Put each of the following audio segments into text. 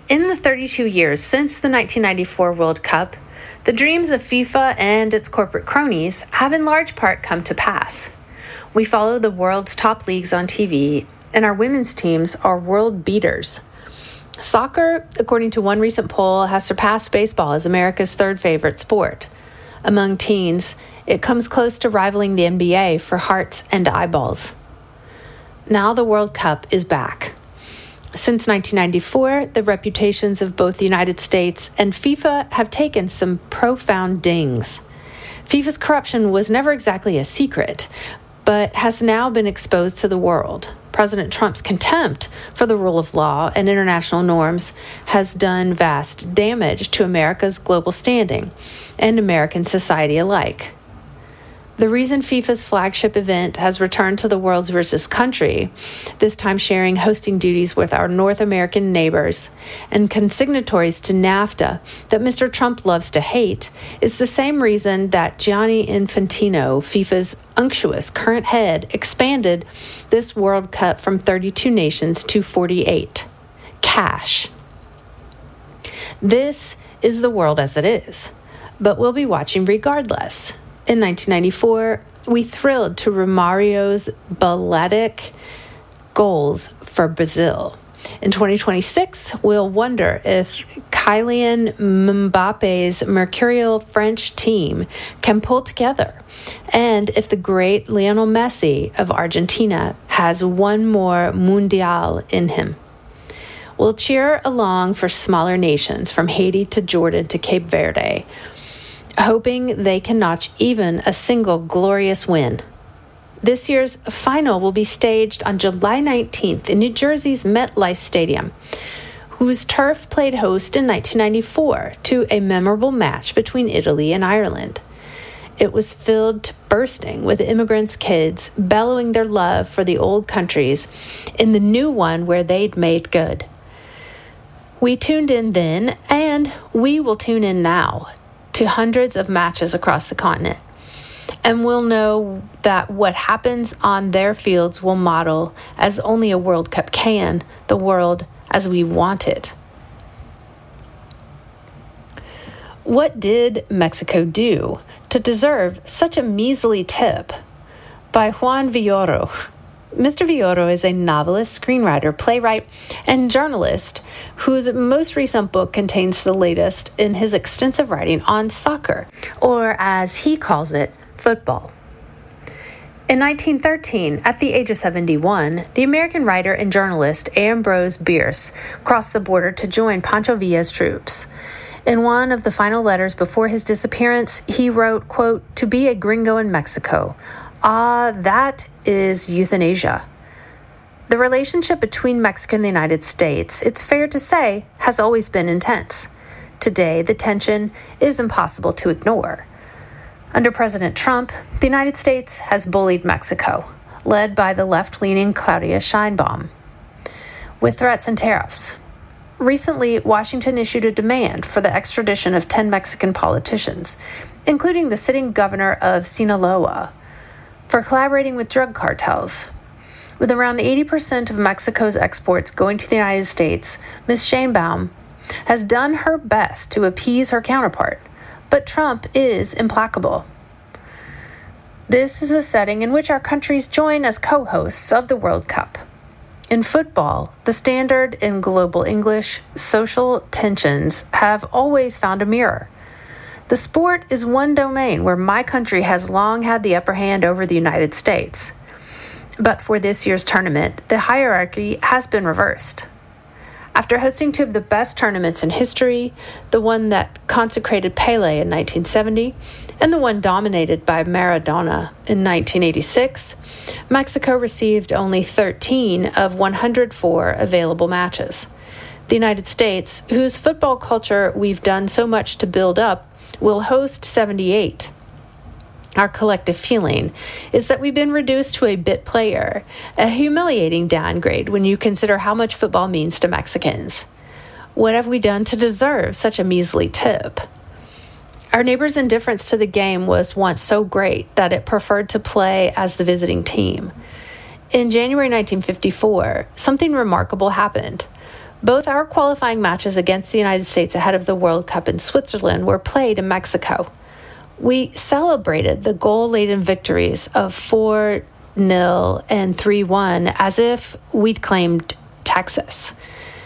In the 32 years since the 1994 World Cup, the dreams of FIFA and its corporate cronies have in large part come to pass. We follow the world's top leagues on TV, and our women's teams are world beaters. Soccer, according to one recent poll, has surpassed baseball as America's third favorite sport. Among teens, it comes close to rivaling the NBA for hearts and eyeballs. Now the World Cup is back. Since 1994, the reputations of both the United States and FIFA have taken some profound dings. FIFA's corruption was never exactly a secret, but has now been exposed to the world. President Trump's contempt for the rule of law and international norms has done vast damage to America's global standing and American society alike. The reason FIFA's flagship event has returned to the world's richest country, this time sharing hosting duties with our North American neighbors and consignatories to NAFTA that Mr. Trump loves to hate, is the same reason that Gianni Infantino, FIFA's unctuous current head, expanded this World Cup from 32 nations to 48. Cash. This is the world as it is, but we'll be watching regardless. In 1994, we thrilled to Romario's balletic goals for Brazil. In 2026, we'll wonder if Kylian Mbappe's mercurial French team can pull together, and if the great Lionel Messi of Argentina has one more Mundial in him. We'll cheer along for smaller nations from Haiti to Jordan to Cape Verde, hoping they can notch even a single glorious win. This year's final will be staged on July 19th in New Jersey's MetLife Stadium, whose turf played host in 1994 to a memorable match between Italy and Ireland. It was filled to bursting with immigrants' kids bellowing their love for the old countries in the new one where they'd made good. We tuned in then, and we will tune in now to hundreds of matches across the continent. And we'll know that what happens on their fields will model, as only a World Cup can, the world as we want it. What did Mexico do to deserve such a measly tip? By Juan Villoro. Mr. Villoro is a novelist, screenwriter, playwright, and journalist whose most recent book contains the latest in his extensive writing on soccer, or as he calls it, football. In 1913, at the age of 71, the American writer and journalist Ambrose Bierce crossed the border to join Pancho Villa's troops. In one of the final letters before his disappearance, he wrote, quote, "To be a gringo in Mexico. Ah, that is euthanasia." The relationship between Mexico and the United States, it's fair to say, has always been intense. Today, the tension is impossible to ignore. Under President Trump, the United States has bullied Mexico, led by the left-leaning Claudia Sheinbaum, with threats and tariffs. Recently, Washington issued a demand for the extradition of 10 Mexican politicians, including the sitting governor of Sinaloa, for collaborating with drug cartels. With around 80% of Mexico's exports going to the United States, Ms. Sheinbaum has done her best to appease her counterpart, but Trump is implacable. This is a setting in which our countries join as co-hosts of the World Cup. In football, the standard in global English, social tensions have always found a mirror. The sport is one domain where my country has long had the upper hand over the United States. But for this year's tournament, the hierarchy has been reversed. After hosting two of the best tournaments in history, the one that consecrated Pelé in 1970 and the one dominated by Maradona in 1986, Mexico received only 13 of 104 available matches. The United States, whose football culture we've done so much to build up, will host 78. Our collective feeling is that we've been reduced to a bit player, a humiliating downgrade when you consider how much football means to Mexicans. What have we done to deserve such a measly tip? Our neighbor's indifference to the game was once so great that it preferred to play as the visiting team. In January 1954, something remarkable happened. Both our qualifying matches against the United States ahead of the World Cup in Switzerland were played in Mexico. We celebrated the goal-laden victories of 4-0 and 3-1 as if we'd claimed Texas.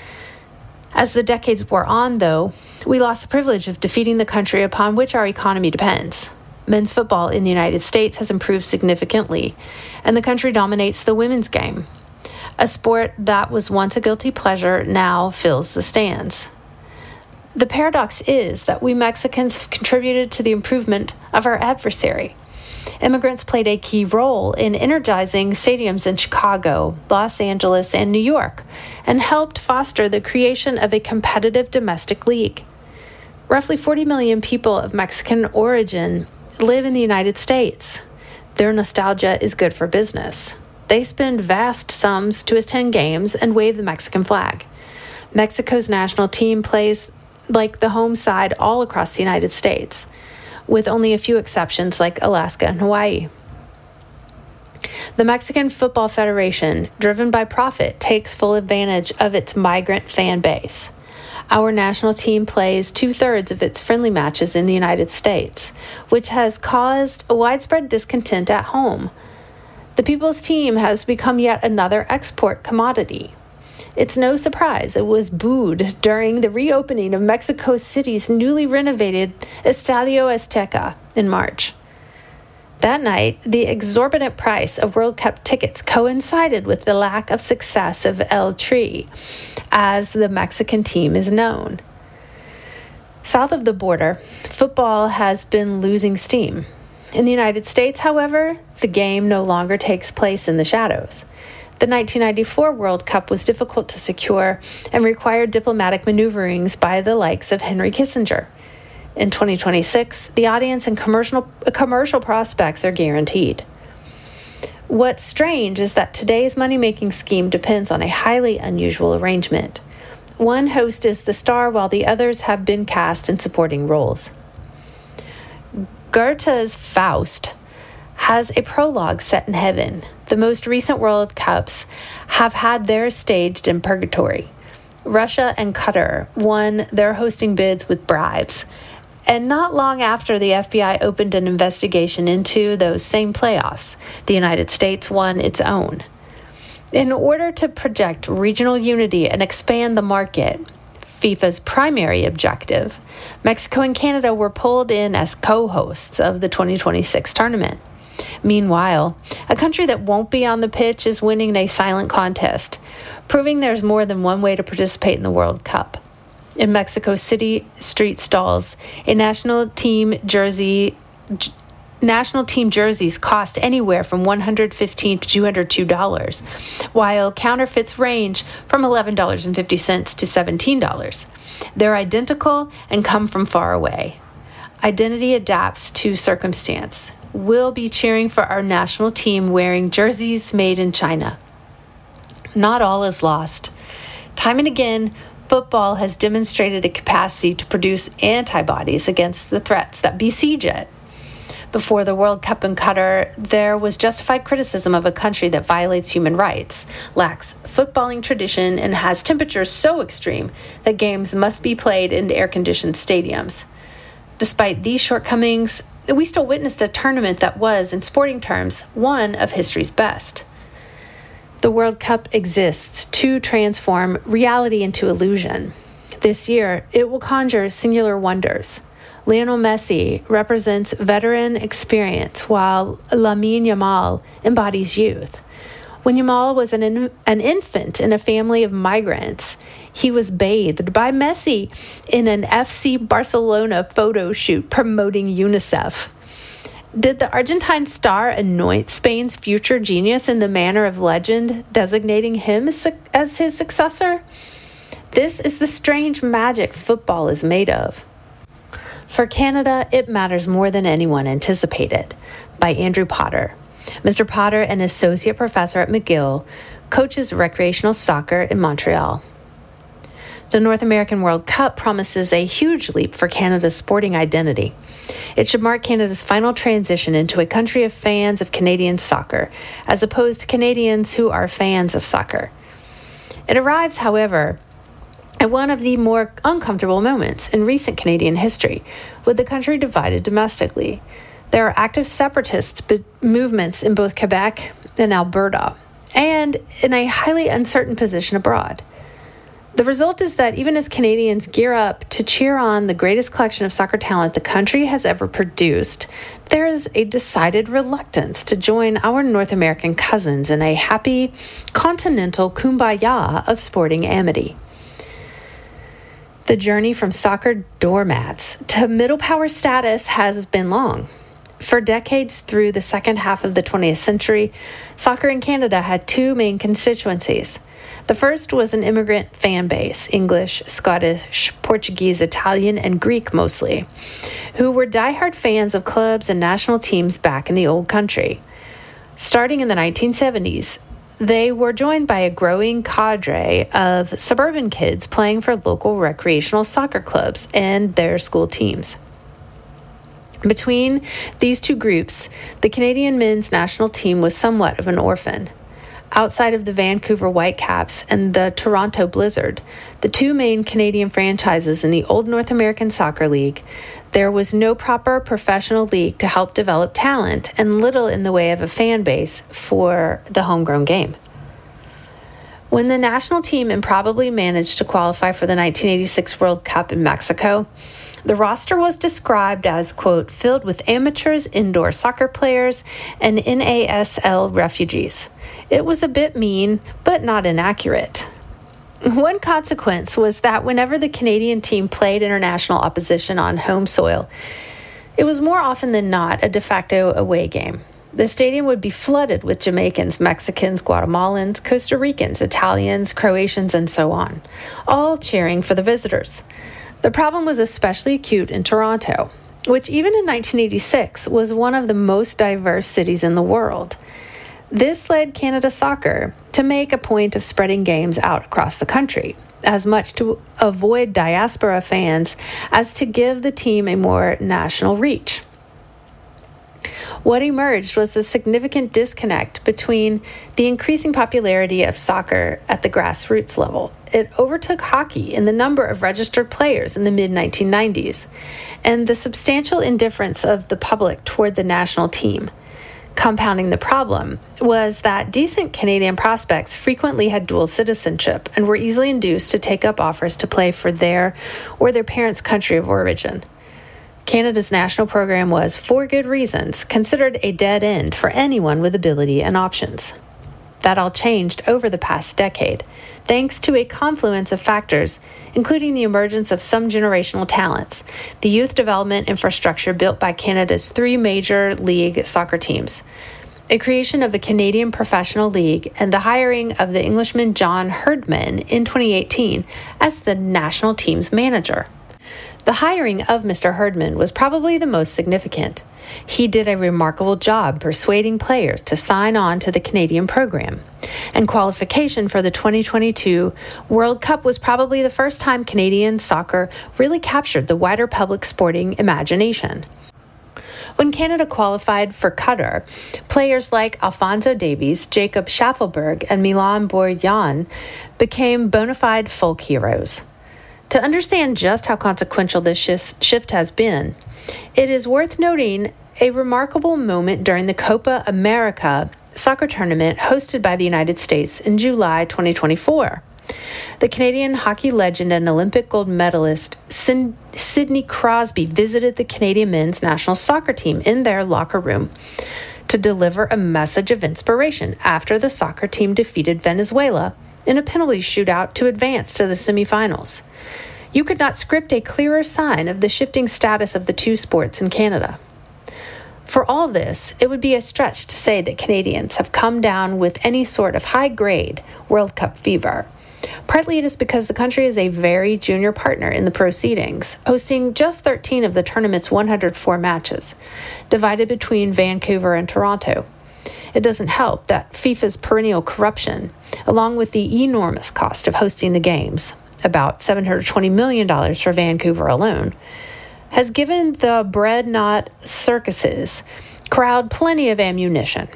As the decades wore on, though, we lost the privilege of defeating the country upon which our economy depends. Men's football in the United States has improved significantly, and the country dominates the women's game. A sport that was once a guilty pleasure now fills the stands. The paradox is that we Mexicans have contributed to the improvement of our adversary. Immigrants played a key role in energizing stadiums in Chicago, Los Angeles, and New York, and helped foster the creation of a competitive domestic league. Roughly 40 million people of Mexican origin live in the United States. Their nostalgia is good for business. They spend vast sums to attend games and wave the Mexican flag. Mexico's national team plays like the home side all across the United States, with only a few exceptions like Alaska and Hawaii. The Mexican Football Federation, driven by profit, takes full advantage of its migrant fan base. Our national team plays 2/3 of its friendly matches in the United States, which has caused a widespread discontent at home. The people's team has become yet another export commodity. It's no surprise it was booed during the reopening of Mexico City's newly renovated Estadio Azteca in March. That night, the exorbitant price of World Cup tickets coincided with the lack of success of El Tri, as the Mexican team is known. South of the border, football has been losing steam. In the United States, however, the game no longer takes place in the shadows. The 1994 World Cup was difficult to secure and required diplomatic maneuverings by the likes of Henry Kissinger. In 2026, the audience and commercial prospects are guaranteed. What's strange is that today's money-making scheme depends on a highly unusual arrangement. One host is the star while the others have been cast in supporting roles. Goethe's Faust has a prologue set in heaven. The most recent World Cups have had theirs staged in purgatory. Russia and Qatar won their hosting bids with bribes. And not long after the FBI opened an investigation into those same playoffs, the United States won its own. In order to project regional unity and expand the market, FIFA's primary objective, Mexico and Canada were pulled in as co-hosts of the 2026 tournament. Meanwhile, a country that won't be on the pitch is winning a silent contest, proving there's more than one way to participate in the World Cup. In Mexico City street stalls, national team jerseys cost anywhere from $115 to $202, while counterfeits range from $11.50 to $17. They're identical and come from far away. Identity adapts to circumstance. We'll be cheering for our national team wearing jerseys made in China. Not all is lost. Time and again, football has demonstrated a capacity to produce antibodies against the threats that besiege it. Before the World Cup in Qatar, there was justified criticism of a country that violates human rights, lacks footballing tradition, and has temperatures so extreme that games must be played in air-conditioned stadiums. Despite these shortcomings, we still witnessed a tournament that was, in sporting terms, one of history's best. The World Cup exists to transform reality into illusion. This year, it will conjure singular wonders. Lionel Messi represents veteran experience, while Lamine Yamal embodies youth. When Yamal was an infant in a family of migrants, he was bathed by Messi in an FC Barcelona photo shoot promoting UNICEF. Did the Argentine star anoint Spain's future genius in the manner of legend, designating him as his successor? This is the strange magic football is made of. For Canada, it matters more than anyone anticipated. By Andrew Potter. Mr. Potter, an associate professor at McGill, coaches recreational soccer in Montreal. The North American World Cup promises a huge leap for Canada's sporting identity. It should mark Canada's final transition into a country of fans of Canadian soccer, as opposed to Canadians who are fans of soccer. It arrives, however, at one of the more uncomfortable moments in recent Canadian history, with the country divided domestically. There are active separatist movements in both Quebec and Alberta, and in a highly uncertain position abroad. The result is that even as Canadians gear up to cheer on the greatest collection of soccer talent the country has ever produced, there is a decided reluctance to join our North American cousins in a happy, continental kumbaya of sporting amity. The journey from soccer doormats to middle power status has been long. For decades through the second half of the 20th century, soccer in Canada had two main constituencies. The first was an immigrant fan base, English, Scottish, Portuguese, Italian, and Greek mostly, who were diehard fans of clubs and national teams back in the old country. Starting in the 1970s, they were joined by a growing cadre of suburban kids playing for local recreational soccer clubs and their school teams. Between these two groups, the Canadian men's national team was somewhat of an orphan. Outside of the Vancouver Whitecaps and the Toronto Blizzard, the two main Canadian franchises in the old North American Soccer League, there was no proper professional league to help develop talent and little in the way of a fan base for the homegrown game. When the national team improbably managed to qualify for the 1986 World Cup in Mexico, the roster was described as, quote, filled with amateurs, indoor soccer players, and NASL refugees. It was a bit mean, but not inaccurate. One consequence was that whenever the Canadian team played international opposition on home soil, it was more often than not a de facto away game. The stadium would be flooded with Jamaicans, Mexicans, Guatemalans, Costa Ricans, Italians, Croatians, and so on, all cheering for the visitors. The problem was especially acute in Toronto, which even in 1986 was one of the most diverse cities in the world. This led Canada Soccer to make a point of spreading games out across the country, as much to avoid diaspora fans as to give the team a more national reach. What emerged was a significant disconnect between the increasing popularity of soccer at the grassroots level. It overtook hockey in the number of registered players in the mid-1990s, and the substantial indifference of the public toward the national team. Compounding the problem was that decent Canadian prospects frequently had dual citizenship and were easily induced to take up offers to play for their or their parents' country of origin. Canada's national program was, for good reasons, considered a dead end for anyone with ability and options. That all changed over the past decade, thanks to a confluence of factors, including the emergence of some generational talents, the youth development infrastructure built by Canada's three major league soccer teams, a creation of a Canadian professional league, and the hiring of the Englishman John Herdman in 2018 as the national team's manager. The hiring of Mr. Herdman was probably the most significant. He did a remarkable job persuading players to sign on to the Canadian program, and qualification for the 2022 World Cup was probably the first time Canadian soccer really captured the wider public sporting imagination. When Canada qualified for Qatar, players like Alphonso Davies, Jacob Schaffelberg, and Milan Borjan became bona fide folk heroes. To understand just how consequential this shift has been, it is worth noting a remarkable moment during the Copa America soccer tournament hosted by the United States in July 2024. The Canadian hockey legend and Olympic gold medalist Sidney Crosby visited the Canadian men's national soccer team in their locker room to deliver a message of inspiration after the soccer team defeated Venezuela in a penalty shootout to advance to the semifinals. You could not script a clearer sign of the shifting status of the two sports in Canada. For all this, it would be a stretch to say that Canadians have come down with any sort of high-grade World Cup fever. Partly it is because the country is a very junior partner in the proceedings, hosting just 13 of the tournament's 104 matches, divided between Vancouver and Toronto. It doesn't help that FIFA's perennial corruption, along with the enormous cost of hosting the games, about $720 million for Vancouver alone, has given the bread-not circuses crowd plenty of ammunition.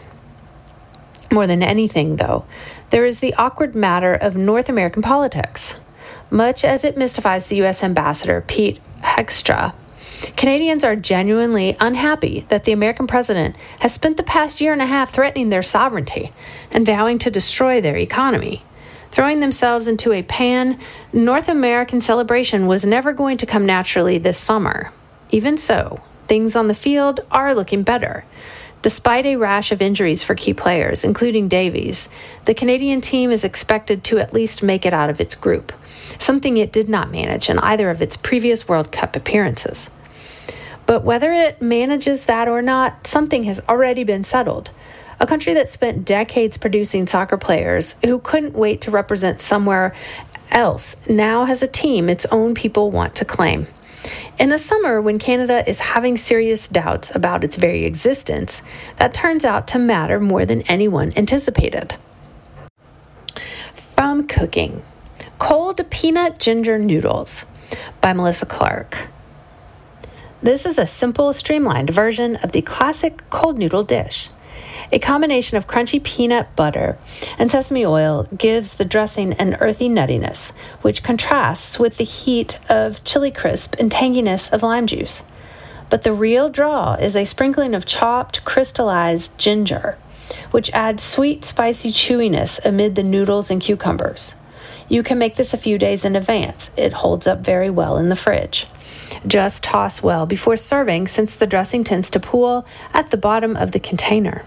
More than anything, though, there is the awkward matter of North American politics. Much as it mystifies the U.S. Ambassador, Pete Hegstra, Canadians are genuinely unhappy that the American president has spent the past year and a half threatening their sovereignty and vowing to destroy their economy. Throwing themselves into a pan-North American celebration was never going to come naturally this summer. Even so, things on the field are looking better. Despite a rash of injuries for key players, including Davies, the Canadian team is expected to at least make it out of its group, something it did not manage in either of its previous World Cup appearances. But whether it manages that or not, something has already been settled. A country that spent decades producing soccer players who couldn't wait to represent somewhere else now has a team its own people want to claim. In a summer when Canada is having serious doubts about its very existence, that turns out to matter more than anyone anticipated. From cooking, cold peanut ginger noodles by Melissa Clark. This is a simple, streamlined version of the classic cold noodle dish. A combination of crunchy peanut butter and sesame oil gives the dressing an earthy nuttiness, which contrasts with the heat of chili crisp and tanginess of lime juice. But the real draw is a sprinkling of chopped, crystallized ginger, which adds sweet, spicy chewiness amid the noodles and cucumbers. You can make this a few days in advance. It holds up very well in the fridge. Just toss well before serving, since the dressing tends to pool at the bottom of the container.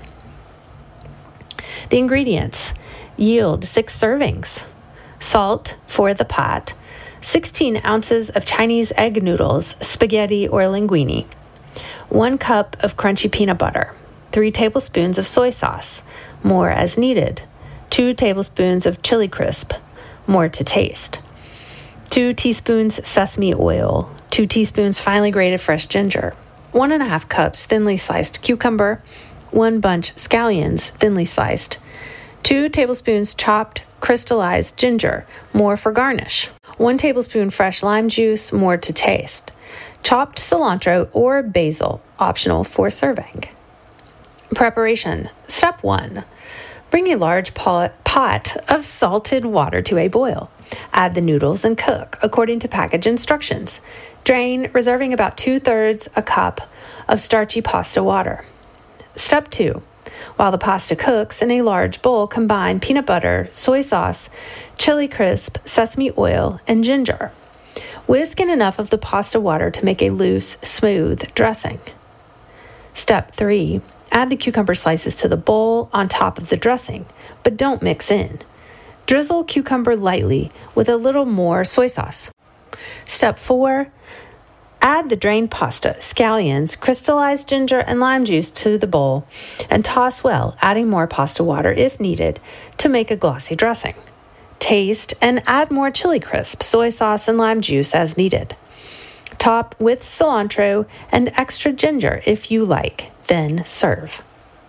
The ingredients yield 6 servings. Salt for the pot, 16 ounces of Chinese egg noodles, spaghetti or linguine, 1 cup of crunchy peanut butter, 3 tablespoons of soy sauce, more as needed, 2 tablespoons of chili crisp, more to taste, 2 teaspoons sesame oil, 2 teaspoons finely grated fresh ginger, 1.5 cups thinly sliced cucumber, 1 bunch scallions thinly sliced, 2 tablespoons chopped crystallized ginger, more for garnish, 1 tablespoon fresh lime juice, more to taste, chopped cilantro or basil, optional for serving. Preparation. Step 1. Bring a large pot of salted water to a boil. Add the noodles and cook according to package instructions. Drain, reserving about 2/3 a cup of starchy pasta water. Step 2. While the pasta cooks in a large bowl, combine peanut butter, soy sauce, chili crisp, sesame oil, and ginger. Whisk in enough of the pasta water to make a loose, smooth dressing. Step 3. Add the cucumber slices to the bowl on top of the dressing, but don't mix in. Drizzle cucumber lightly with a little more soy sauce. Step 4. Add the drained pasta, scallions, crystallized ginger, and lime juice to the bowl and toss well, adding more pasta water if needed to make a glossy dressing. Taste and add more chili crisp, soy sauce, and lime juice as needed. Top with cilantro and extra ginger if you like, then serve.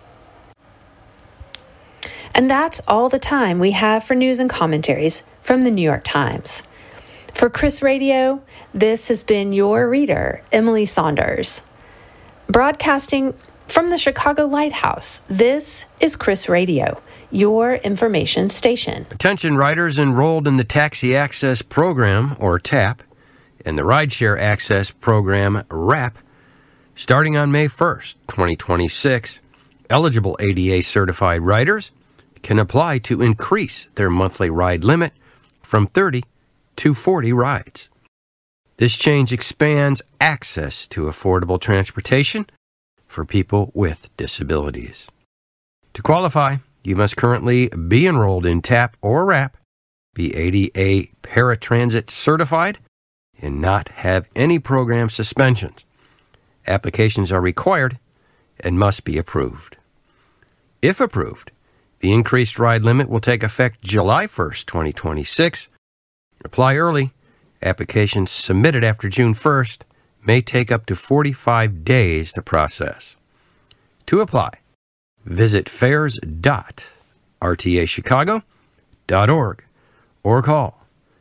And that's all the time we have for news and commentaries from the New York Times. For Chris Radio, this has been your reader, Emily Saunders. Broadcasting from the Chicago Lighthouse, this is Chris Radio, your information station. Attention riders enrolled in the Taxi Access Program, or TAP, and the Rideshare Access Program, RAP, starting on May 1st, 2026, eligible ADA-certified riders can apply to increase their monthly ride limit from 30 to 40 rides. This change expands access to affordable transportation for people with disabilities. To qualify, you must currently be enrolled in TAP or RAP, be ADA paratransit certified, and not have any program suspensions. Applications are required and must be approved. If approved, the increased ride limit will take effect July 1st, 2026. Apply early. Applications submitted after June 1st may take up to 45 days to process. To apply, visit fares.rtachicago.org or call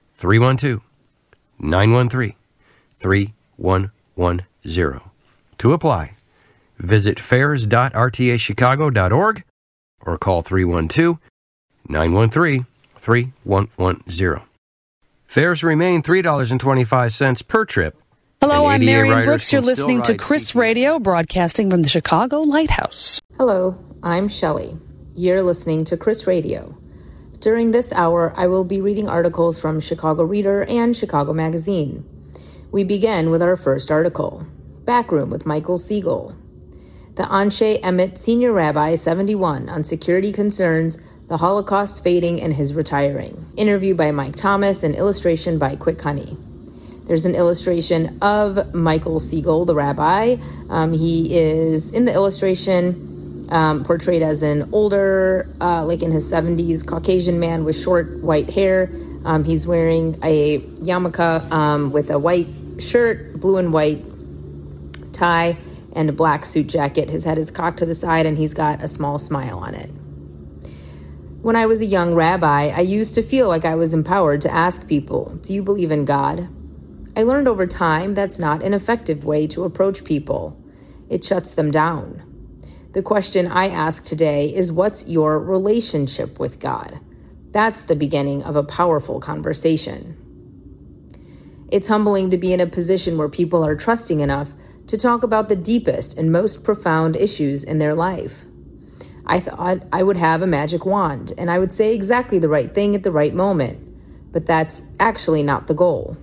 312-913-3110. To apply, visit fares.rtachicago.org or call 312-913-3110. Fares remain $3.25 per trip. Hello, I'm ADA Marion riders Brooks. You're can still listening to ride Chris CPS. Radio, broadcasting from the Chicago Lighthouse. Hello, I'm Shelley. You're listening to Chris Radio. During this hour, I will be reading articles from Chicago Reader and Chicago Magazine. We begin with our first article, Backroom with Michael Siegel. The Anshe Emmett Senior Rabbi 71 on security concerns, the Holocaust fading, and his retiring. Interview by Mike Thomas and illustration by Quick Honey. There's an illustration of Michael Siegel, the rabbi. He is, in the illustration, portrayed as an older, like in his 70s, Caucasian man with short white hair. He's wearing a yarmulke with a white shirt, blue and white tie, and a black suit jacket. His head is cocked to the side, and he's got a small smile on it. When I was a young rabbi, I used to feel like I was empowered to ask people, "Do you believe in God?" I learned over time that's not an effective way to approach people. It shuts them down. The question I ask today is, what's your relationship with God? That's the beginning of a powerful conversation. It's humbling to be in a position where people are trusting enough to talk about the deepest and most profound issues in their life. I thought I would have a magic wand and I would say exactly the right thing at the right moment, but that's actually not the goal.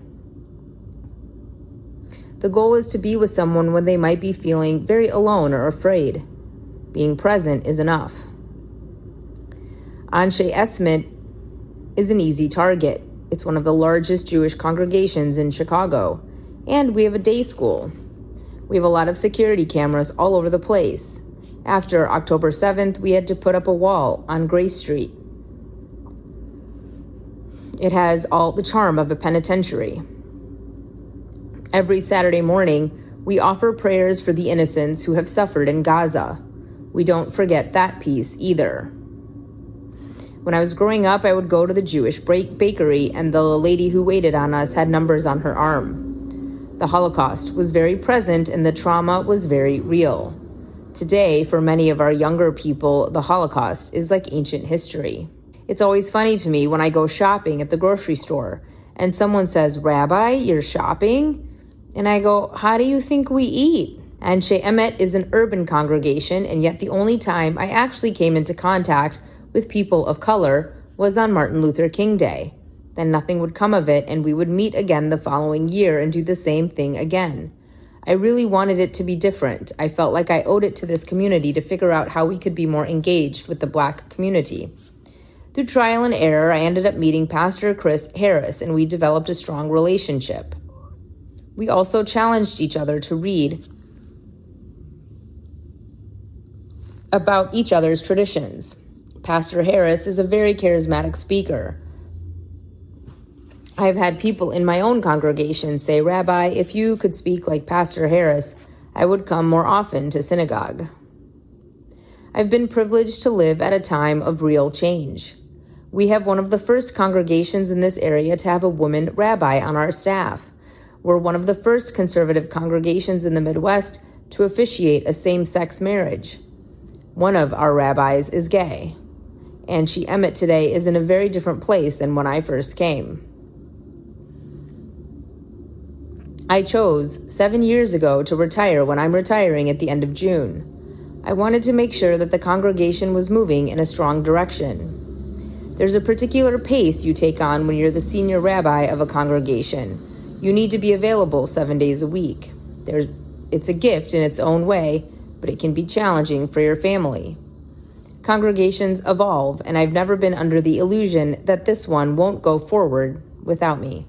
The goal is to be with someone when they might be feeling very alone or afraid. Being present is enough. Anshe Emmett is an easy target. It's one of the largest Jewish congregations in Chicago, and we have a day school. We have a lot of security cameras all over the place. After October 7th, we had to put up a wall on Grace Street. It has all the charm of a penitentiary. Every Saturday morning, we offer prayers for the innocents who have suffered in Gaza. We don't forget that piece either. When I was growing up, I would go to the Jewish bakery, and the lady who waited on us had numbers on her arm. The Holocaust was very present, and the trauma was very real. Today, for many of our younger people, the Holocaust is like ancient history. It's always funny to me when I go shopping at the grocery store, and someone says, "Rabbi, you're shopping?" And I go, "How do you think we eat?" Anshe Emmett is an urban congregation, and yet the only time I actually came into contact with people of color was on Martin Luther King Day. Then nothing would come of it, and we would meet again the following year and do the same thing again. I really wanted it to be different. I felt like I owed it to this community to figure out how we could be more engaged with the Black community. Through trial and error, I ended up meeting Pastor Chris Harris, and we developed a strong relationship. We also challenged each other to read about each other's traditions. Pastor Harris is a very charismatic speaker. I've had people in my own congregation say, "Rabbi, if you could speak like Pastor Harris, I would come more often to synagogue." I've been privileged to live at a time of real change. We have one of the first congregations in this area to have a woman rabbi on our staff. We're one of the first conservative congregations in the Midwest to officiate a same-sex marriage. One of our rabbis is gay. Anshe Emmett today is in a very different place than when I first came. I chose 7 years ago to retire when I'm retiring at the end of June. I wanted to make sure that the congregation was moving in a strong direction. There's a particular pace you take on when you're the senior rabbi of a congregation. You need to be available 7 days a week. It's a gift in its own way, but it can be challenging for your family. Congregations evolve, and I've never been under the illusion that this one won't go forward without me.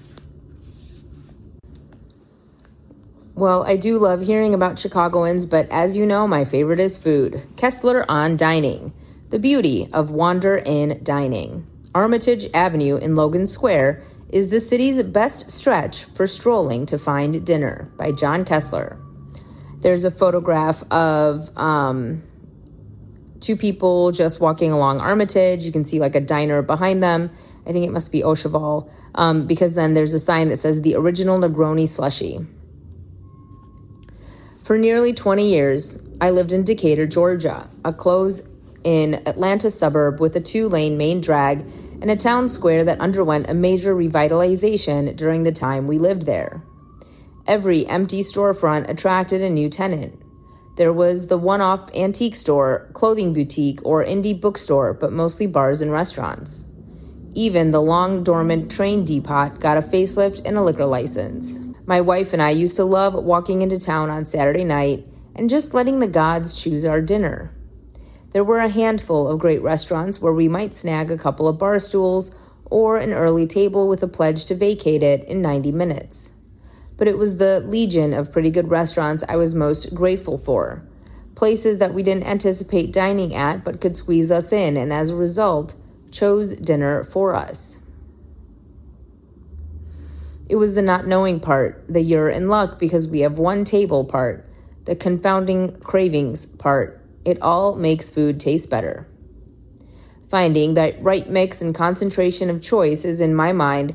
Well, I do love hearing about Chicagoans, but as you know, my favorite is food. Kessler on Dining, the beauty of Wander Inn Dining. Armitage Avenue in Logan Square is the city's best stretch for strolling to find dinner, by John Kessler. There's a photograph of two people just walking along Armitage. You can see like a diner behind them. I think it must be Au Cheval, because then there's a sign that says the original Negroni Slushie. For nearly 20 years, I lived in Decatur, Georgia, a close-in Atlanta suburb with a 2-lane main drag and a town square that underwent a major revitalization during the time we lived there. Every empty storefront attracted a new tenant. There was the one-off antique store, clothing boutique, or indie bookstore, but mostly bars and restaurants. Even the long-dormant train depot got a facelift and a liquor license. My wife and I used to love walking into town on Saturday night and just letting the gods choose our dinner. There were a handful of great restaurants where we might snag a couple of bar stools or an early table with a pledge to vacate it in 90 minutes. But it was the legion of pretty good restaurants I was most grateful for. Places that we didn't anticipate dining at but could squeeze us in, and as a result, chose dinner for us. It was the not knowing part, the you're in luck because we have one table part, the confounding cravings part. It all makes food taste better. Finding that right mix and concentration of choice is, in my mind,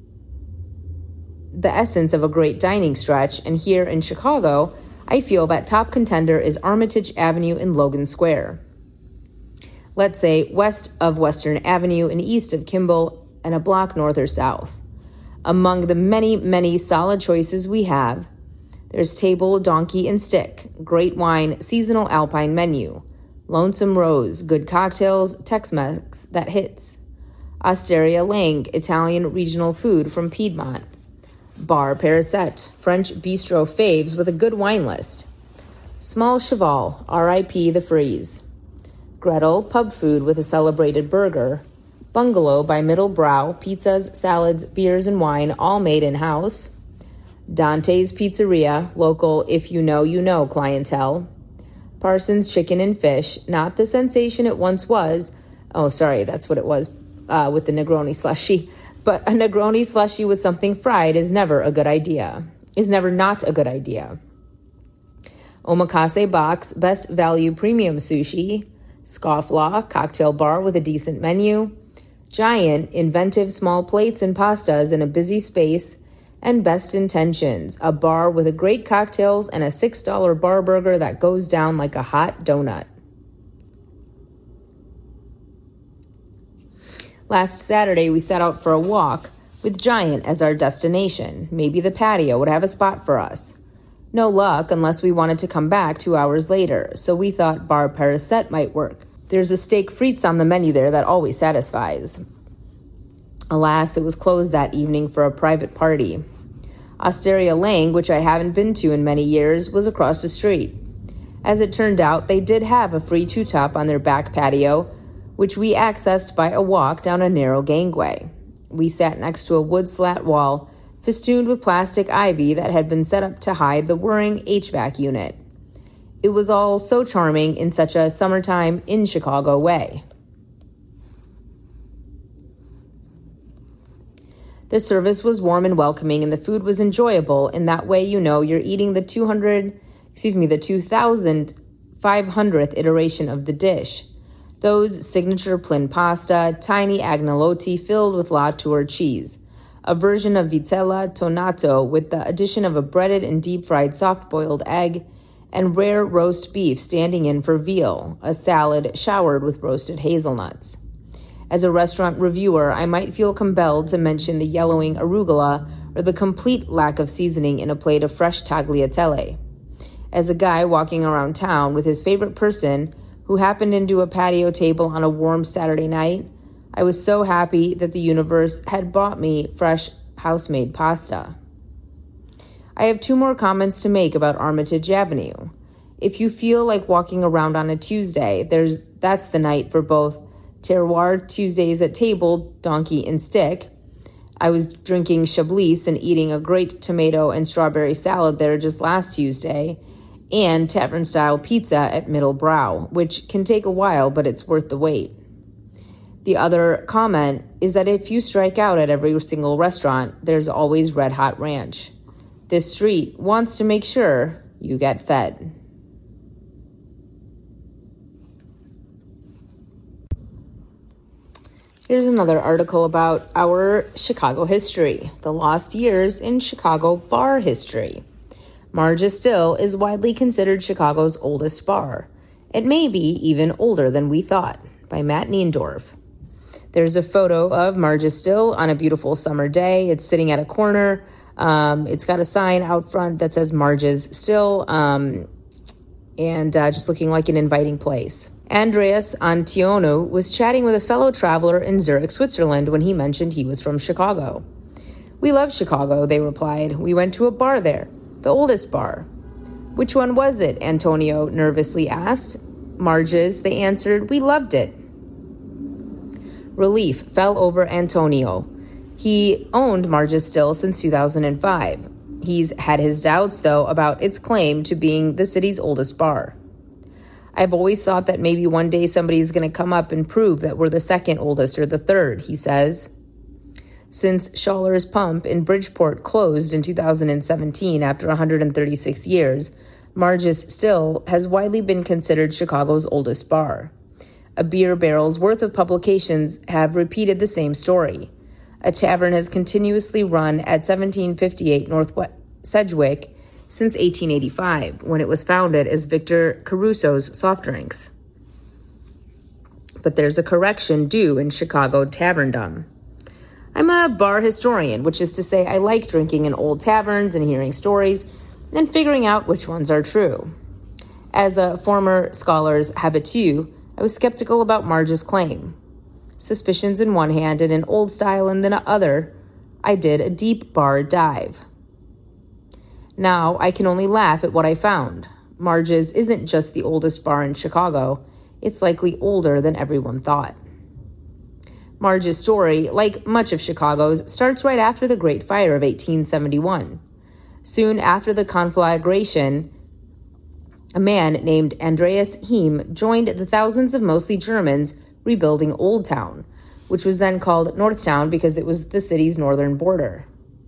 the essence of a great dining stretch, and here in Chicago, I feel that top contender is Armitage Avenue in Logan Square. Let's say west of Western Avenue and east of Kimball and a block north or south. Among the many, many solid choices we have, there's Table, Donkey, and Stick, great wine, seasonal alpine menu, Lonesome Rose, good cocktails, Tex-Mex that hits, Osteria Lang, Italian regional food from Piedmont, Bar Parasette, French bistro faves with a good wine list, Small Cheval, R.I.P. the Freeze, Gretel, pub food with a celebrated burger, Bungalow by Middle Brow, pizzas, salads, beers, and wine, all made in-house, Dante's Pizzeria, local if you know clientele, Parsons Chicken and Fish, not the sensation it once was. Oh, sorry, that's what it was with the Negroni slushy. But a Negroni slushy with something fried is never a good idea. Is never not a good idea. Omakase Box, best value premium sushi, Scofflaw, cocktail bar with a decent menu, Giant, inventive small plates and pastas in a busy space, and Best Intentions, a bar with a great cocktails and a $6 bar burger that goes down like a hot donut. Last Saturday, we set out for a walk with Giant as our destination. Maybe the patio would have a spot for us. No luck unless we wanted to come back 2 hours later, so we thought Bar Parasette might work. There's a steak frites on the menu there that always satisfies. Alas, it was closed that evening for a private party. Osteria Lang, which I haven't been to in many years, was across the street. As it turned out, they did have a free two-top on their back patio, which we accessed by a walk down a narrow gangway. We sat next to a wood slat wall, festooned with plastic ivy that had been set up to hide the whirring HVAC unit. It was all so charming in such a summertime in Chicago way. The service was warm and welcoming, and the food was enjoyable. In that way, you know you're eating the 2,500th iteration of the dish. Those signature plain pasta, tiny agnolotti filled with La Tour cheese, a version of vitella tonato with the addition of a breaded and deep-fried soft-boiled egg, and rare roast beef standing in for veal, a salad showered with roasted hazelnuts. As a restaurant reviewer, I might feel compelled to mention the yellowing arugula or the complete lack of seasoning in a plate of fresh tagliatelle. As a guy walking around town with his favorite person who happened into a patio table on a warm Saturday night, I was so happy that the universe had bought me fresh house-made pasta. I have 2 more comments to make about Armitage Avenue. If you feel like walking around on a Tuesday, that's the night for both Terroir Tuesdays at Table, Donkey, and Stick. I was drinking Chablis and eating a great tomato and strawberry salad there just last Tuesday, and tavern-style pizza at Middle Brow, which can take a while, but it's worth the wait. The other comment is that if you strike out at every single restaurant, there's always Red Hot Ranch. This street wants to make sure you get fed. Here's another article about our Chicago history, the lost years in Chicago bar history. Marge's Still is widely considered Chicago's oldest bar. It may be even older than we thought, by Matt Niendorf. There's a photo of Marge's Still on a beautiful summer day. It's sitting at a corner. It's got a sign out front that says Marge's Still, and just looking like an inviting place. Andreas Antiono was chatting with a fellow traveler in Zurich, Switzerland, when he mentioned he was from Chicago. "We love Chicago," they replied. "We went to a bar there, the oldest bar." "Which one was it?" Antonio nervously asked. "Marge's," they answered. "We loved it." Relief fell over Antonio. He owned Marge's Still since 2005. He's had his doubts, though, about its claim to being the city's oldest bar. "I've always thought that maybe one day somebody's going to come up and prove that we're the second oldest or the third," he says. Since Scholler's Pump in Bridgeport closed in 2017 after 136 years, Marge's Still has widely been considered Chicago's oldest bar. A beer barrel's worth of publications have repeated the same story. A tavern has continuously run at 1758 Northwest Sedgwick since 1885, when it was founded as Victor Caruso's Soft Drinks. But there's a correction due in Chicago taverndom. I'm a bar historian, which is to say I like drinking in old taverns and hearing stories and figuring out which ones are true. As a former scholar's habitué, I was skeptical about Marge's claim. Suspicions in one hand and an old style in the other, I did a deep bar dive. Now I can only laugh at what I found. Marge's isn't just the oldest bar in Chicago, it's likely older than everyone thought. Marge's story, like much of Chicago's, starts right after the Great Fire of 1871. Soon after the conflagration, a man named Andreas Heim joined the thousands of mostly Germans rebuilding Old Town, which was then called Northtown because it was the city's northern border.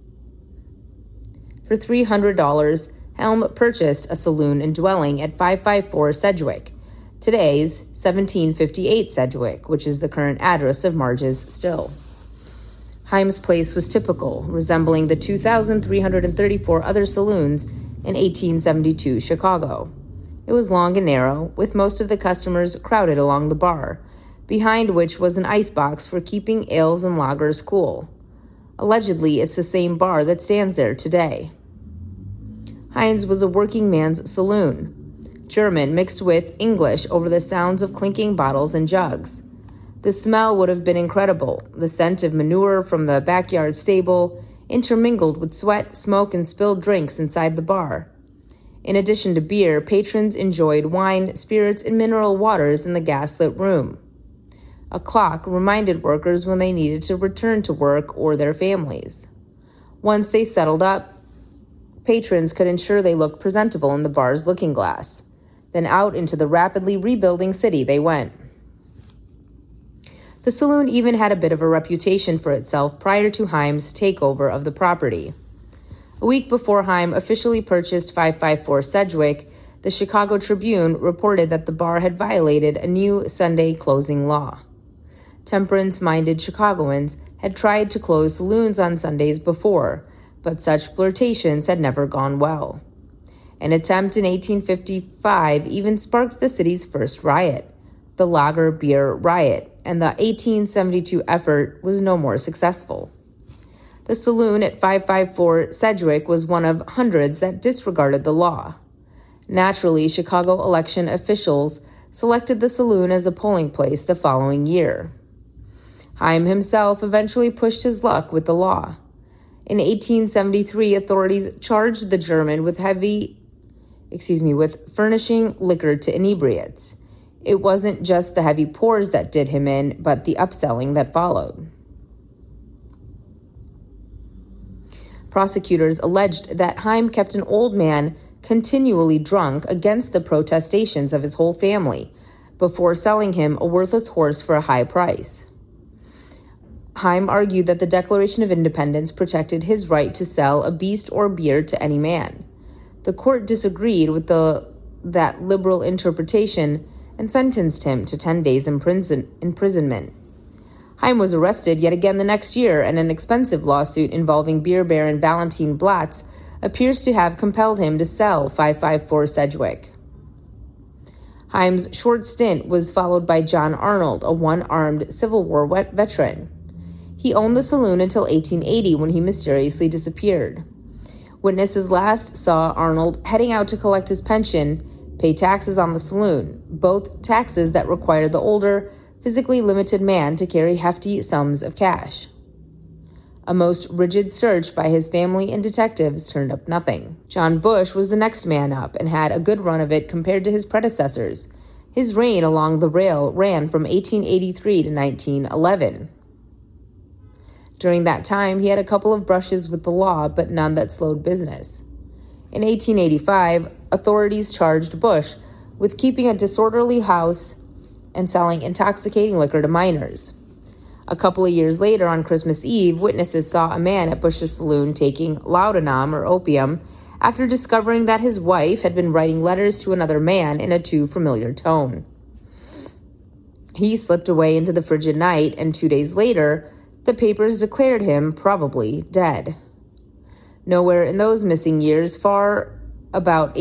For $300, Helm purchased a saloon and dwelling at 554 Sedgwick, today's 1758 Sedgwick, which is the current address of Marge's Still. Heim's place was typical, resembling the 2,334 other saloons in 1872 Chicago. It was long and narrow, with most of the customers crowded along the bar, behind which was an icebox for keeping ales and lagers cool. Allegedly, it's the same bar that stands there today. Heim's was a working man's saloon. German mixed with English over the sounds of clinking bottles and jugs. The smell would have been incredible, the scent of manure from the backyard stable, intermingled with sweat, smoke, and spilled drinks inside the bar. In addition to beer, patrons enjoyed wine, spirits, and mineral waters in the gaslit room. A clock reminded workers when they needed to return to work or their families. Once they settled up, patrons could ensure they looked presentable in the bar's looking glass. Then out into the rapidly rebuilding city they went. The saloon even had a bit of a reputation for itself prior to Heim's takeover of the property. A week before Heim officially purchased 554 Sedgwick, the Chicago Tribune reported that the bar had violated a new Sunday closing law. Temperance-minded Chicagoans had tried to close saloons on Sundays before, but such flirtations had never gone well. An attempt in 1855 even sparked the city's first riot, the Lager Beer Riot, and the 1872 effort was no more successful. The saloon at 554 Sedgwick was one of hundreds that disregarded the law. Naturally, Chicago election officials selected the saloon as a polling place the following year. Heim himself eventually pushed his luck with the law. In 1873, authorities charged the German with furnishing liquor to inebriates. It wasn't just the heavy pours that did him in, but the upselling that followed. Prosecutors alleged that Heim kept an old man continually drunk against the protestations of his whole family before selling him a worthless horse for a high price. Heim argued that the Declaration of Independence protected his right to sell a beast or beer to any man. The court disagreed with that liberal interpretation and sentenced him to 10 days imprisonment. Heim was arrested yet again the next year, and an expensive lawsuit involving beer baron Valentin Blatz appears to have compelled him to sell 554 Sedgwick. Haim's short stint was followed by John Arnold, a one-armed Civil War veteran. He owned the saloon until 1880 when he mysteriously disappeared. Witnesses last saw Arnold heading out to collect his pension, pay taxes on the saloon, both taxes that required the older, physically limited man to carry hefty sums of cash. A most rigid search by his family and detectives turned up nothing. John Bush was the next man up and had a good run of it compared to his predecessors. His reign along the rail ran from 1883 to 1911. During that time, he had a couple of brushes with the law, but none that slowed business. In 1885, authorities charged Bush with keeping a disorderly house and selling intoxicating liquor to minors. A couple of years later, on Christmas Eve, witnesses saw a man at Bush's saloon taking laudanum or opium after discovering that his wife had been writing letters to another man in a too familiar tone. He slipped away into the frigid night, and 2 days later, the papers declared him probably dead. Nowhere in those missing years, from about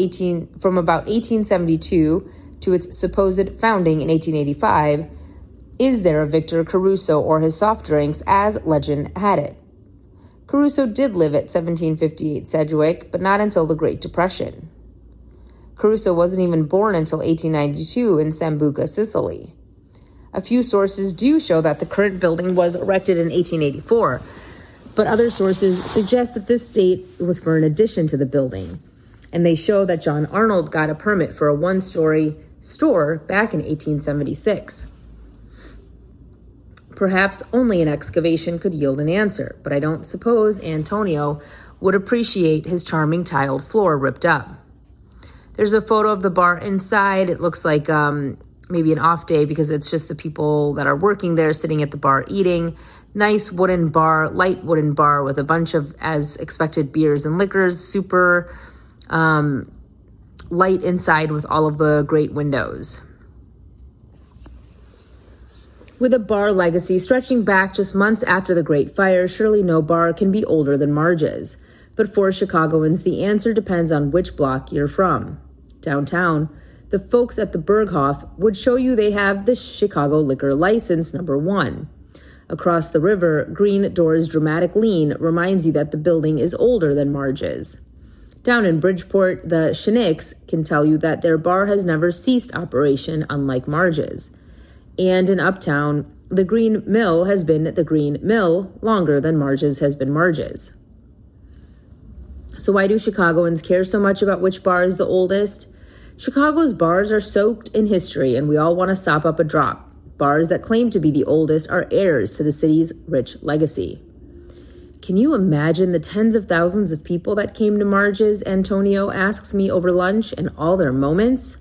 1872 to its supposed founding in 1885, is there a Victor Caruso or his soft drinks, as legend had it. Caruso did live at 1758 Sedgwick, but not until the Great Depression. Caruso wasn't even born until 1892 in Sambuca, Sicily. A few sources do show that the current building was erected in 1884, but other sources suggest that this date was for an addition to the building, and they show that John Arnold got a permit for a one-story store back in 1876. Perhaps only an excavation could yield an answer, but I don't suppose Antonio would appreciate his charming tiled floor ripped up. There's a photo of the bar inside. It looks like maybe an off day because it's just the people that are working there sitting at the bar eating. Nice wooden bar, light wooden bar with a bunch of, as expected, beers and liquors. Super light inside with all of the great windows. With a bar legacy stretching back just months after the Great Fire, surely no bar can be older than Marge's. But for Chicagoans, the answer depends on which block you're from. Downtown, the folks at the Berghoff would show you they have the Chicago Liquor License number 1. Across the river, Green Door's dramatic lean reminds you that the building is older than Marge's. Down in Bridgeport, the Shinnicks can tell you that their bar has never ceased operation, unlike Marge's. And in Uptown, the Green Mill has been the Green Mill longer than Marge's has been Marge's. So why do Chicagoans care so much about which bar is the oldest? Chicago's bars are soaked in history, and we all want to sop up a drop. Bars that claim to be the oldest are heirs to the city's rich legacy. Can you imagine the tens of thousands of people that came to Marge's, Antonio asks me over lunch, and all their moments?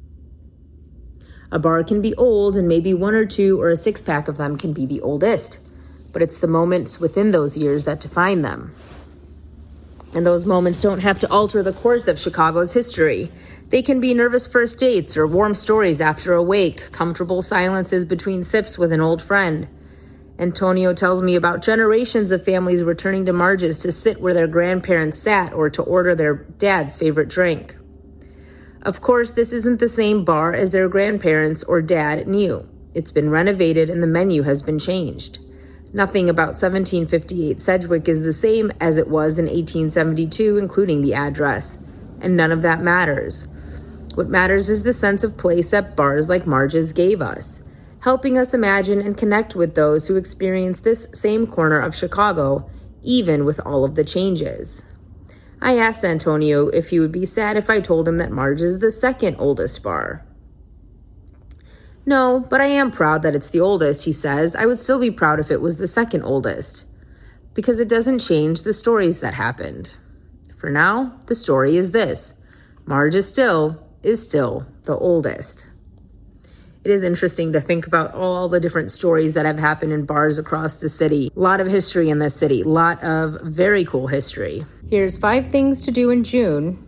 A bar can be old, and maybe one or two or a six-pack of them can be the oldest. But it's the moments within those years that define them. And those moments don't have to alter the course of Chicago's history. They can be nervous first dates or warm stories after a wake, comfortable silences between sips with an old friend. Antonio tells me about generations of families returning to Marge's to sit where their grandparents sat or to order their dad's favorite drink. Of course, this isn't the same bar as their grandparents or dad knew. It's been renovated and the menu has been changed. Nothing about 1758 Sedgwick is the same as it was in 1872, including the address. And none of that matters. What matters is the sense of place that bars like Marge's gave us, helping us imagine and connect with those who experience this same corner of Chicago, even with all of the changes. I asked Antonio if he would be sad if I told him that Marge's is the second oldest bar. No, but I am proud that it's the oldest, he says. I would still be proud if it was the second oldest, because it doesn't change the stories that happened. For now, the story is this. Marge's is still the oldest. It is interesting to think about all the different stories that have happened in bars across the city. A lot of history in this city. A lot of very cool history. Here's 5 things to do in June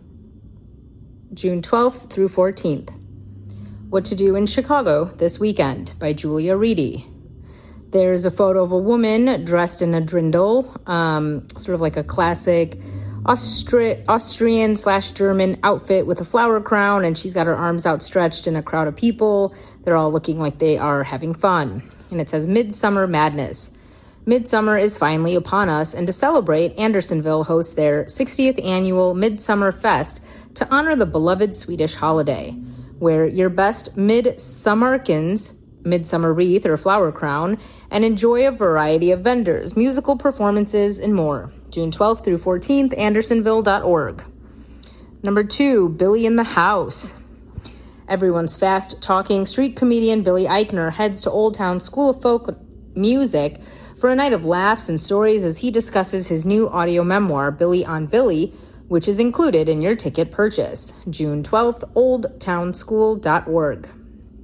12th through 14th. What to do in Chicago this weekend by Julia Reedy. There's a photo of a woman dressed in a drindle, sort of like a classic Austrian/German outfit with a flower crown, and she's got her arms outstretched in a crowd of people. They're all looking like they are having fun. And it says Midsummer Madness. Midsummer is finally upon us, and to celebrate, Andersonville hosts their 60th annual Midsummer Fest to honor the beloved Swedish holiday. Wear your best midsummerkins, midsummer wreath or flower crown, and enjoy a variety of vendors, musical performances, and more. June 12th through 14th, andersonville.org. Number 2, Billy in the House. Everyone's fast-talking street comedian Billy Eichner heads to Old Town School of Folk Music for a night of laughs and stories as he discusses his new audio memoir, Billy on Billy, which is included in your ticket purchase. June 12th, oldtownschool.org.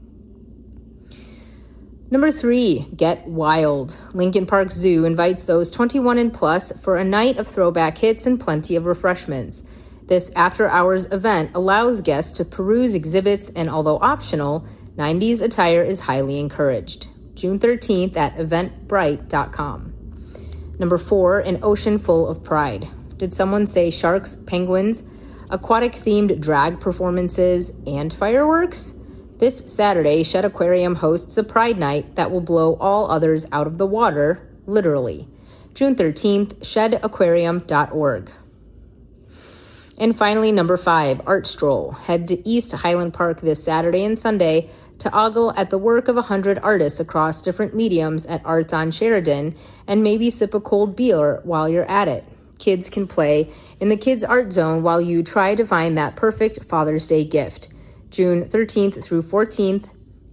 Number 3, Get Wild. Lincoln Park Zoo invites those 21 and plus for a night of throwback hits and plenty of refreshments. This after-hours event allows guests to peruse exhibits, and although optional, 90s attire is highly encouraged. June 13th at eventbrite.com. Number 4, An Ocean Full of Pride. Did someone say sharks, penguins, aquatic-themed drag performances, and fireworks? This Saturday, Shed Aquarium hosts a Pride Night that will blow all others out of the water, literally. June 13th, shedaquarium.org. And finally, number 5, Art Stroll. Head to East Highland Park this Saturday and Sunday to ogle at the work of 100 artists across different mediums at Arts on Sheridan, and maybe sip a cold beer while you're at it. Kids can play in the Kids Art Zone while you try to find that perfect Father's Day gift. June 13th through 14th,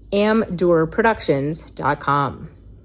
amdurproductions.com.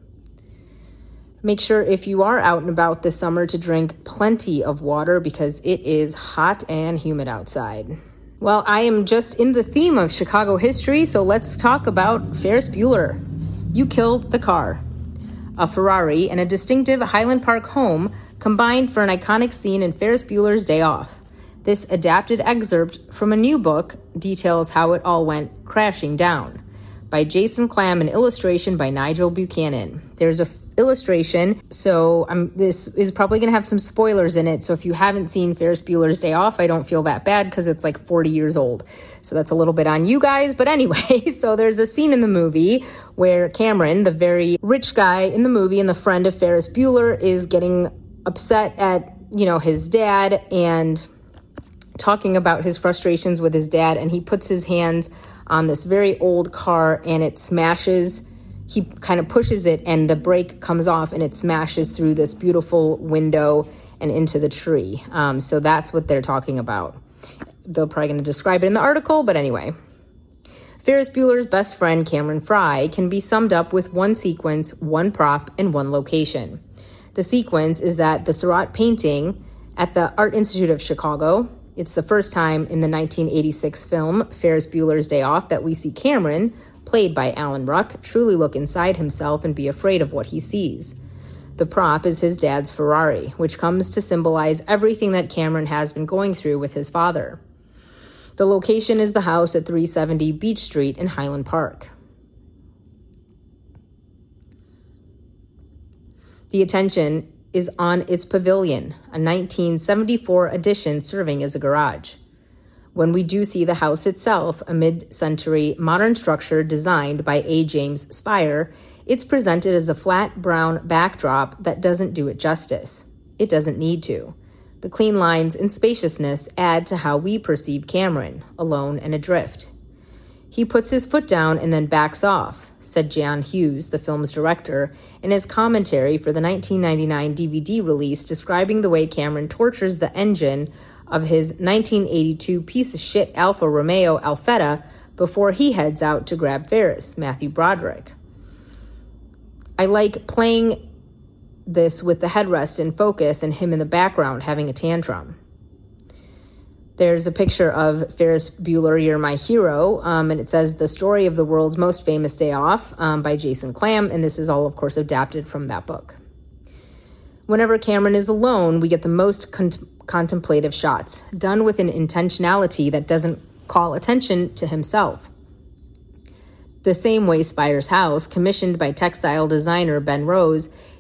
Make sure if you are out and about this summer to drink plenty of water because it is hot and humid outside. Well, I am just in the theme of Chicago history, so let's talk about Ferris Bueller. You killed the car. A Ferrari and a distinctive Highland Park home combined for an iconic scene in Ferris Bueller's Day Off. This adapted excerpt from a new book details how it all went crashing down. By Jason Clam and illustration by Nigel Buchanan. There's a illustration, so this is probably going to have some spoilers in it, so if you haven't seen Ferris Bueller's Day Off, I don't feel that bad because it's like 40 years old. So that's a little bit on you guys, but anyway, so there's a scene in the movie where Cameron, the very rich guy in the movie and the friend of Ferris Bueller, is getting upset at, his dad and talking about his frustrations with his dad, and he puts his hands on this very old car and it smashes. He kind of pushes it and the brake comes off and it smashes through this beautiful window and into the tree. So that's what they're talking about. They're probably going to describe it in the article, but anyway. Ferris Bueller's best friend, Cameron Fry, can be summed up with one sequence, one prop, and one location. The sequence is at the Surratt painting at the Art Institute of Chicago. It's the first time in the 1986 film Ferris Bueller's Day Off that we see Cameron, played by Alan Ruck, truly look inside himself and be afraid of what he sees. The prop is his dad's Ferrari, which comes to symbolize everything that Cameron has been going through with his father. The location is the house at 370 Beach Street in Highland Park. The attention is on its pavilion, a 1974 addition serving as a garage. When we do see the house itself, a mid-century modern structure designed by A. James Spire, it's presented as a flat brown backdrop that doesn't do it justice. It doesn't need to. The clean lines and spaciousness add to how we perceive Cameron, alone and adrift. He puts his foot down and then backs off, said John Hughes, the film's director, in his commentary for the 1999 DVD release describing the way Cameron tortures the engine of his 1982 piece-of-shit Alfa Romeo Alfetta before he heads out to grab Ferris, Matthew Broderick. I like playing this with the headrest in focus and him in the background having a tantrum. There's a picture of Ferris Bueller, You're My Hero, and it says The Story of the World's Most Famous Day Off by Jason Clam, and this is all, of course, adapted from that book. Whenever Cameron is alone, we get the most contemplative shots, done with an intentionality that doesn't call attention to himself. The same way Spire's house, commissioned by textile designer Ben Rose,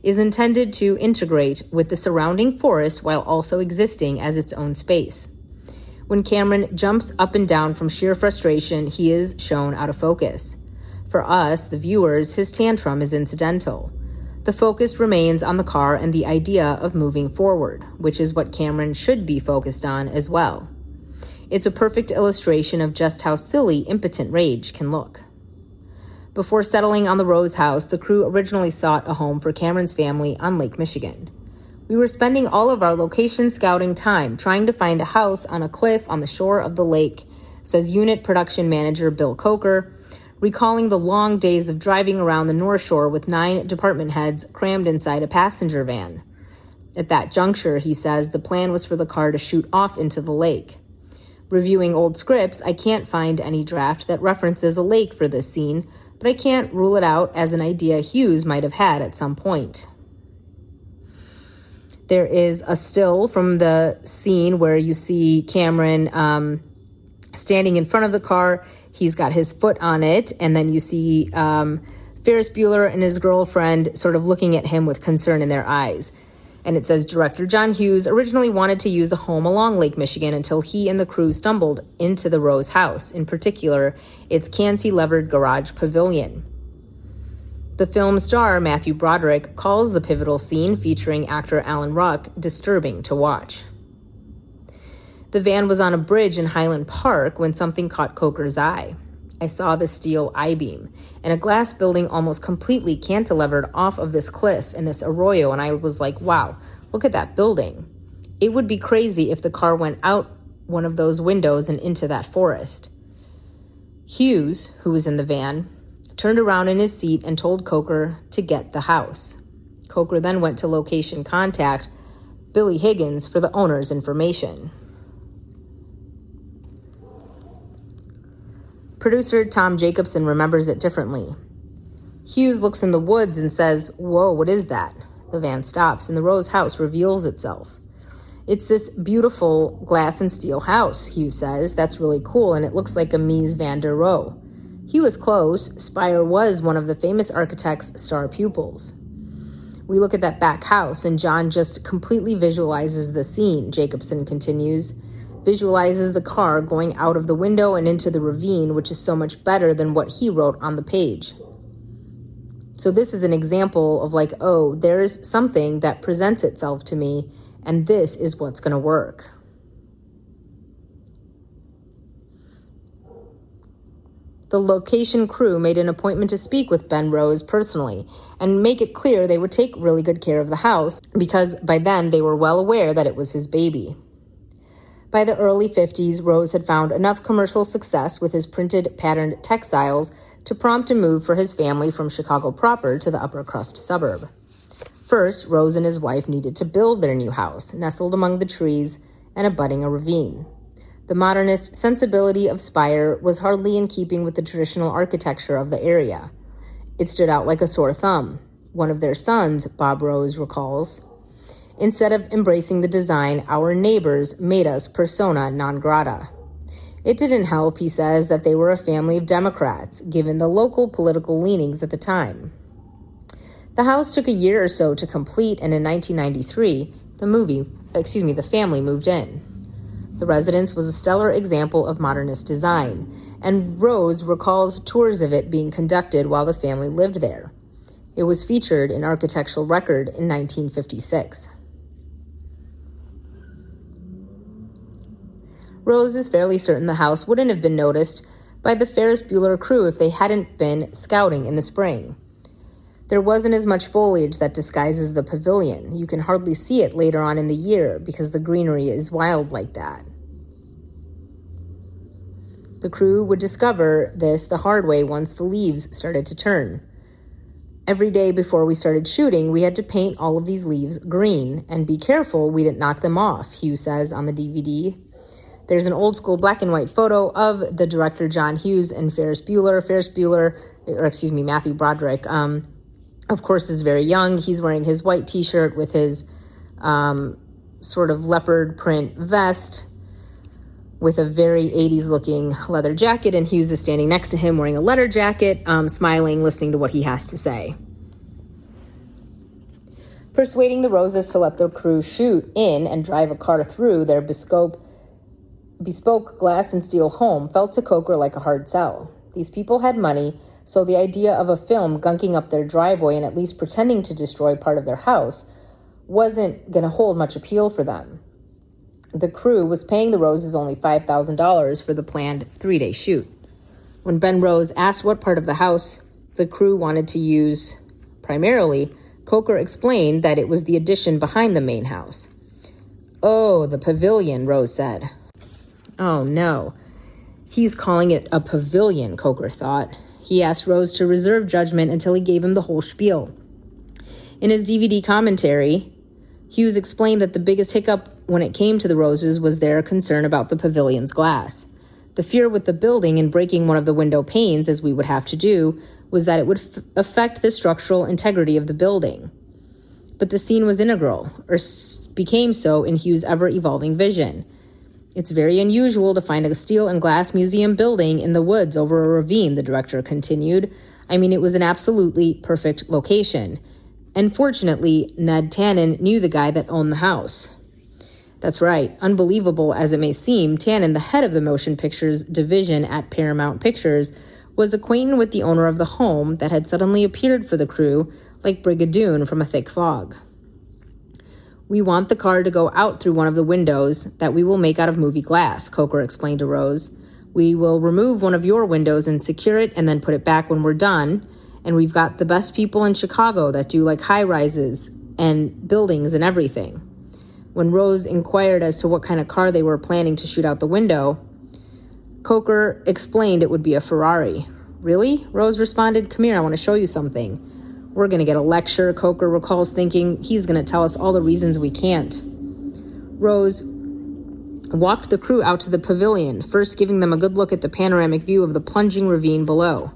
is intended to integrate with the surrounding forest while also existing as its own space. When Cameron jumps up and down from sheer frustration, he is shown out of focus. For us, the viewers, his tantrum is incidental. The focus remains on the car and the idea of moving forward, which is what Cameron should be focused on as well. It's a perfect illustration of just how silly impotent rage can look. Before settling on the Rose house, the crew originally sought a home for Cameron's family on Lake Michigan. We were spending all of our location scouting time trying to find a house on a cliff on the shore of the lake, says Unit Production Manager Bill Coker, recalling the long days of driving around the North Shore with 9 department heads crammed inside a passenger van. At that juncture, he says, the plan was for the car to shoot off into the lake. Reviewing old scripts, I can't find any draft that references a lake for this scene, but I can't rule it out as an idea Hughes might have had at some point. There is a still from the scene where you see Cameron standing in front of the car. He's got his foot on it, and then you see Ferris Bueller and his girlfriend sort of looking at him with concern in their eyes. And it says, Director John Hughes originally wanted to use a home along Lake Michigan until he and the crew stumbled into the Rose house, in particular, its cantilevered garage pavilion. The film star, Matthew Broderick, calls the pivotal scene featuring actor Alan Ruck disturbing to watch. The van was on a bridge in Highland Park when something caught Coker's eye. I saw the steel I-beam and a glass building almost completely cantilevered off of this cliff in this arroyo, and I was like, wow, look at that building. It would be crazy if the car went out one of those windows and into that forest. Hughes, who was in the van, turned around in his seat and told Coker to get the house. Coker then went to location contact Billy Higgins for the owner's information. Producer Tom Jacobson remembers it differently. Hughes looks in the woods and says, "Whoa, what is that?" The van stops and the Rose house reveals itself. "It's this beautiful glass and steel house," Hughes says. "That's really cool, and it looks like a Mies van der Rohe." He was close. Spire was one of the famous architect's star pupils. "We look at that back house, and John just completely visualizes the scene," Jacobson continues. "Visualizes the car going out of the window and into the ravine, which is so much better than what he wrote on the page." So this is an example of like, oh, there is something that presents itself to me, and this is what's going to work. The location crew made an appointment to speak with Ben Rose personally and make it clear they would take really good care of the house because by then they were well aware that it was his baby. By the early 50s, Rose had found enough commercial success with his printed patterned textiles to prompt a move for his family from Chicago proper to the upper crust suburb. First, Rose and his wife needed to build their new house, nestled among the trees and abutting a ravine. The modernist sensibility of Spire was hardly in keeping with the traditional architecture of the area. It stood out like a sore thumb. One of their sons, Bob Rose, recalls, "Instead of embracing the design, our neighbors made us persona non grata." It didn't help, he says, that they were a family of Democrats, given the local political leanings at the time. The house took a year or so to complete, and in 1993, the family moved in. The residence was a stellar example of modernist design, and Rose recalls tours of it being conducted while the family lived there. It was featured in Architectural Record in 1956. Rose is fairly certain the house wouldn't have been noticed by the Ferris Bueller crew if they hadn't been scouting in the spring. There wasn't as much foliage that disguises the pavilion. You can hardly see it later on in the year because the greenery is wild like that. The crew would discover this the hard way once the leaves started to turn. Every day before we started shooting, we had to paint all of these leaves green and be careful we didn't knock them off, Hughes says on the DVD. There's an old school black and white photo of the director John Hughes and Matthew Broderick, of course, is very young. He's wearing his white t-shirt with his sort of leopard print vest with a very 80s looking leather jacket, and Hughes is standing next to him wearing a leather jacket, smiling, listening to what he has to say. Persuading the Roses to let their crew shoot in and drive a car through their bespoke glass and steel home felt to Coker like a hard sell. These people had money, so the idea of a film gunking up their driveway and at least pretending to destroy part of their house wasn't going to hold much appeal for them. The crew was paying the Roses only $5,000 for the planned 3-day shoot. When Ben Rose asked what part of the house the crew wanted to use primarily, Coker explained that it was the addition behind the main house. "Oh, the pavilion," Rose said. Oh, no. He's calling it a pavilion, Coker thought. He asked Rose to reserve judgment until he gave him the whole spiel. In his DVD commentary, Hughes explained that the biggest hiccup when it came to the Roses was their concern about the pavilion's glass. The fear with the building and breaking one of the window panes, as we would have to do, was that it would affect the structural integrity of the building. But the scene was integral, or became so in Hughes' ever-evolving vision. It's very unusual to find a steel and glass museum building in the woods over a ravine, the director continued. I mean, it was an absolutely perfect location. And fortunately, Ned Tannen knew the guy that owned the house. That's right. Unbelievable as it may seem, Tannen, the head of the motion pictures division at Paramount Pictures, was acquainted with the owner of the home that had suddenly appeared for the crew like Brigadoon from a thick fog. "We want the car to go out through one of the windows that we will make out of movie glass," Coker explained to Rose. "We will remove one of your windows and secure it and then put it back when we're done. And we've got the best people in Chicago that do like high-rises and buildings and everything." When Rose inquired as to what kind of car they were planning to shoot out the window, Coker explained it would be a Ferrari. "Really?" Rose responded. "Come here, I want to show you something." "We're going to get a lecture," Coker recalls thinking. "He's going to tell us all the reasons we can't." Rose walked the crew out to the pavilion, first giving them a good look at the panoramic view of the plunging ravine below.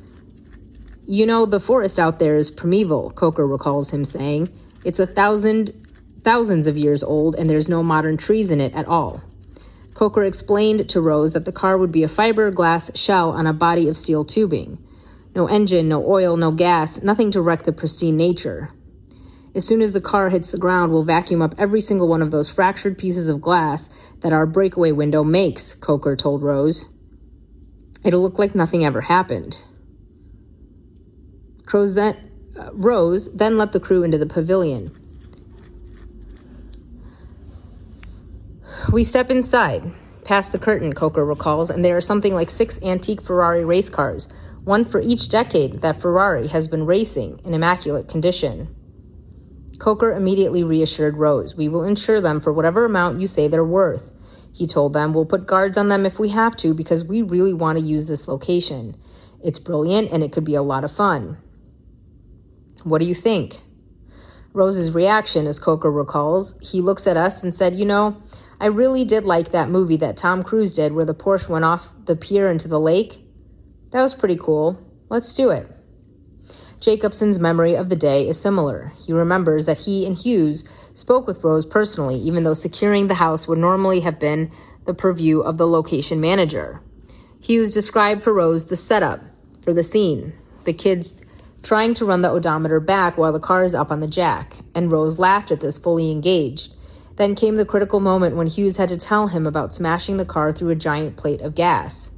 "You know, the forest out there is primeval," Coker recalls him saying. "It's thousands of years old, and there's no modern trees in it at all." Coker explained to Rose that the car would be a fiberglass shell on a body of steel tubing. No engine, no oil, no gas, nothing to wreck the pristine nature. "As soon as the car hits the ground, we'll vacuum up every single one of those fractured pieces of glass that our breakaway window makes," Coker told Rose. "It'll look like nothing ever happened." Rose then let the crew into the pavilion. "We step inside, past the curtain," Coker recalls, "and there are something like 6 antique Ferrari race cars, one for each decade that Ferrari has been racing, in immaculate condition." Coker immediately reassured Rose. "We will insure them for whatever amount you say they're worth." He told them, "We'll put guards on them if we have to because we really want to use this location. It's brilliant and it could be a lot of fun." "What do you think?" Rose's reaction, as Coker recalls, he looks at us and said, "You know, I really did like that movie that Tom Cruise did where the Porsche went off the pier into the lake. That was pretty cool. Let's do it." Jacobson's memory of the day is similar. He remembers that he and Hughes spoke with Rose personally, even though securing the house would normally have been the purview of the location manager. Hughes described for Rose the setup for the scene, the kids trying to run the odometer back while the car is up on the jack, and Rose laughed at this, fully engaged. Then came the critical moment when Hughes had to tell him about smashing the car through a giant plate of gas.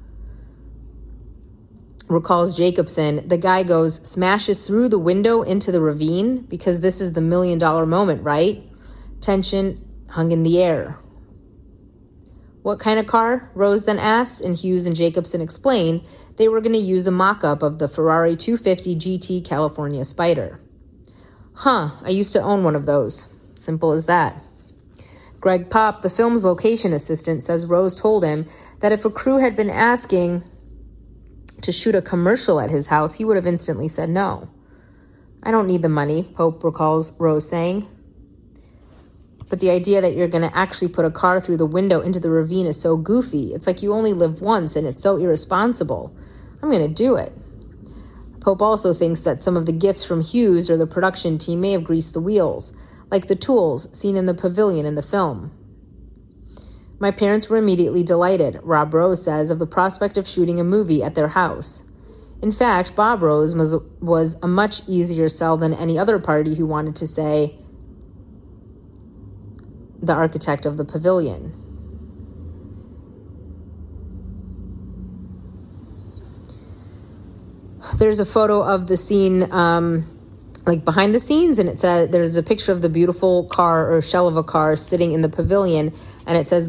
Recalls Jacobson, the guy goes, "Smashes through the window into the ravine? Because this is the $1 million moment, right?" Tension hung in the air. "What kind of car?" Rose then asked, and Hughes and Jacobson explained they were going to use a mock-up of the Ferrari 250 GT California Spider. "Huh, I used to own one of those." Simple as that. Greg Pop, the film's location assistant, says Rose told him that if a crew had been asking to shoot a commercial at his house, he would have instantly said no. "I don't need the money," Pope recalls Rose saying. "But the idea that you're going to actually put a car through the window into the ravine is so goofy. It's like you only live once and it's so irresponsible. I'm going to do it." Pope also thinks that some of the gifts from Hughes or the production team may have greased the wheels, like the tools seen in the pavilion in the film. "My parents were immediately delighted," Rob Rose says, of the prospect of shooting a movie at their house. In fact, Bob Rose was a much easier sell than any other party who wanted to say the architect of the pavilion. There's a photo of the scene, like behind the scenes, and it says there's a picture of the beautiful car or shell of a car sitting in the pavilion, and it says